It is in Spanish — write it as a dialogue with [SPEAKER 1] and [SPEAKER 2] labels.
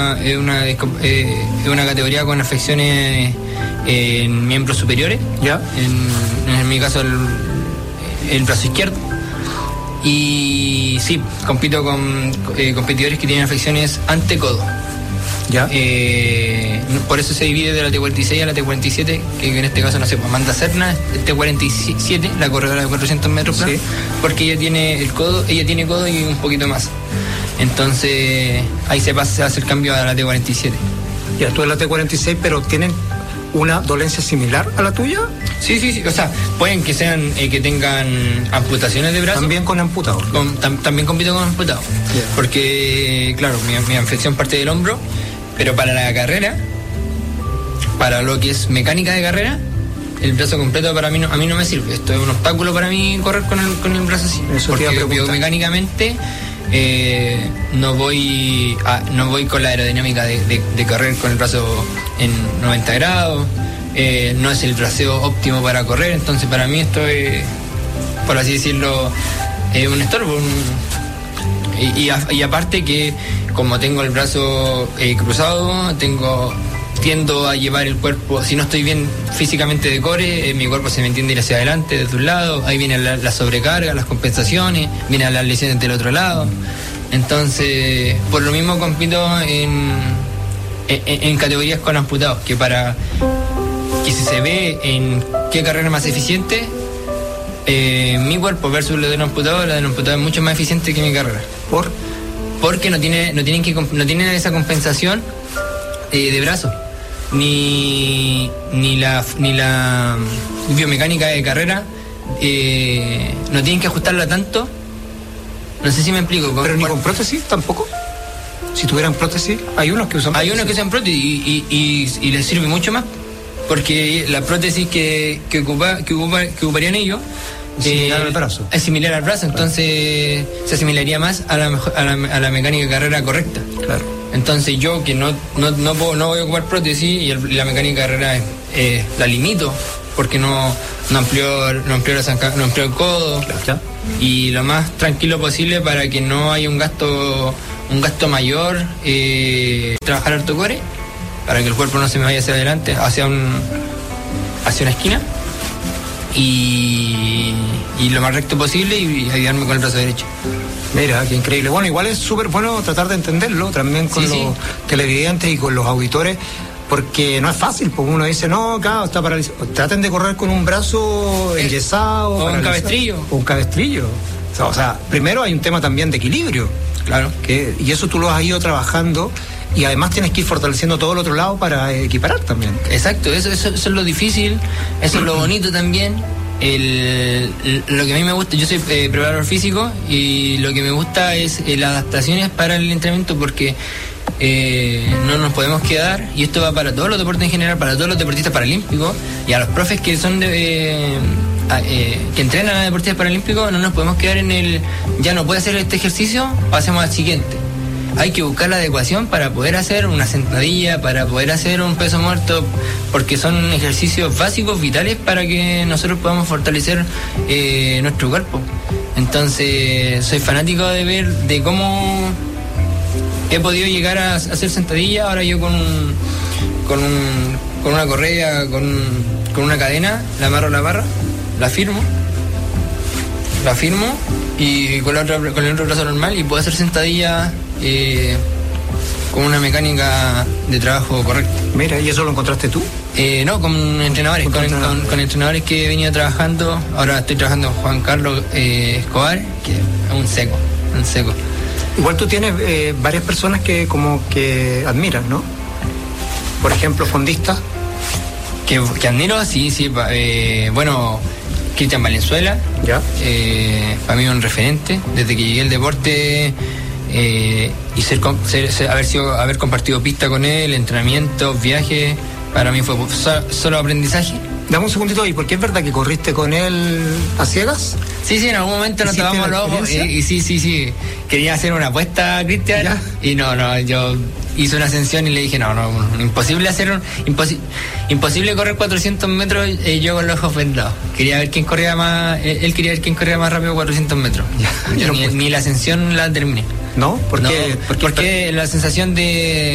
[SPEAKER 1] Es una categoría con afecciones en miembros superiores.
[SPEAKER 2] ¿Ya?
[SPEAKER 1] En mi caso el brazo izquierdo. Y sí, compito con competidores que tienen afecciones antecodo.
[SPEAKER 2] ¿Ya?
[SPEAKER 1] Por eso se divide de la T46 a la T47, que en este caso, no sé, Amanda Serna, T47, la corredora de 400 metros, sí. Porque ella tiene codo y un poquito más. Entonces ahí se hace el cambio a la T47.
[SPEAKER 2] Ya, tú en la T46, pero ¿tienen una dolencia similar a la tuya?
[SPEAKER 1] Sí. O sea, pueden que sean que tengan amputaciones de brazos.
[SPEAKER 2] También con amputados.
[SPEAKER 1] También compito con amputados. Yeah. Porque, claro, mi afección parte del hombro, pero para la carrera, para lo que es mecánica de carrera, el brazo completo para mí no me sirve. Esto es un obstáculo para mí correr con el brazo así.
[SPEAKER 2] Eso
[SPEAKER 1] porque biomecánicamente no voy con la aerodinámica de correr con el brazo en 90 grados. No es el braceo óptimo para correr, entonces para mí esto es, por así decirlo, un estorbo. Y aparte que como tengo el brazo cruzado, tiendo a llevar el cuerpo, si no estoy bien físicamente de core, mi cuerpo se me tiende a ir hacia adelante desde un lado, ahí viene la sobrecarga, las compensaciones, vienen las lesiones del otro lado. Entonces, por lo mismo compito en categorías con amputados, que si se ve en qué carrera es más eficiente, mi cuerpo versus la de los amputados es mucho más eficiente que mi carrera. Porque no tienen esa compensación de brazo, ni la biomecánica de carrera, no tienen que ajustarla tanto. No sé si me explico.
[SPEAKER 2] Pero ni con prótesis tampoco. Si tuvieran prótesis, hay unos que usan prótesis.
[SPEAKER 1] Hay unos que usan prótesis y les sirve mucho más, porque la prótesis que ocuparían ellos es similar al brazo, entonces se asimilaría más a la mecánica de carrera correcta.
[SPEAKER 2] Claro.
[SPEAKER 1] Entonces yo, que no voy a ocupar prótesis, y la mecánica de carrera la limito, porque no amplió el codo. Claro. Y lo más tranquilo posible para que no haya un gasto mayor, trabajar harto core, para que el cuerpo no se me vaya hacia adelante, hacia una esquina, y lo más recto posible, y ayudarme con el brazo derecho.
[SPEAKER 2] Mira, qué increíble. Bueno, igual es súper bueno tratar de entenderlo también con los televidentes y con los auditores, porque no es fácil, porque uno dice, no, claro, está paralizado. Traten de correr con un brazo enyesado.
[SPEAKER 1] O un cabestrillo.
[SPEAKER 2] O un cabestrillo. O sea, primero hay un tema también de equilibrio.
[SPEAKER 1] Claro.
[SPEAKER 2] Y eso tú lo has ido trabajando, y además tienes que ir fortaleciendo todo el otro lado para equiparar también.
[SPEAKER 1] Exacto, eso es lo difícil, eso es lo bonito también. Lo que a mí me gusta, yo soy preparador físico, y lo que me gusta es las adaptaciones para el entrenamiento, porque no nos podemos quedar, y esto va para todos los deportes en general, para todos los deportistas paralímpicos, y a los profes que son que entrenan a deportistas paralímpicos, no nos podemos quedar ya no puede hacer este ejercicio, pasemos al siguiente. Hay que buscar la adecuación para poder hacer una sentadilla, para poder hacer un peso muerto, porque son ejercicios básicos, vitales, para que nosotros podamos fortalecer nuestro cuerpo. Entonces, soy fanático de ver de cómo he podido llegar a hacer sentadilla. Ahora yo con una correa, con una cadena, la amarro la barra, la firmo, y con el otro brazo normal, y puedo hacer sentadilla con una mecánica de trabajo correcta.
[SPEAKER 2] Mira, ¿y eso lo encontraste tú?
[SPEAKER 1] No, con entrenadores, con entrenadores que he venido trabajando. Ahora estoy trabajando con Juan Carlos Escobar, que es un seco.
[SPEAKER 2] Igual tú tienes varias personas que como que admiras, ¿no? Por ejemplo, fondistas.
[SPEAKER 1] Que admiro, sí. Bueno, Cristian Valenzuela.
[SPEAKER 2] Ya.
[SPEAKER 1] Para mí es un referente. Desde que llegué al deporte, y haber compartido pista con él, entrenamientos, viajes, para mí fue solo aprendizaje.
[SPEAKER 2] Dame un segundito ahí, porque es verdad que corriste con él a ciegas.
[SPEAKER 1] Sí, en algún momento nos tomamos los ojos, y sí. Quería hacer una apuesta, Cristian, y no, yo hice una ascensión y le dije, no, imposible correr 400 metros yo con los ojos vendados. Quería ver quién corría más, él quería ver quién corría más rápido 400 metros. Yo ni la ascensión la terminé.
[SPEAKER 2] ¿No? ¿Por qué?
[SPEAKER 1] Porque la sensación de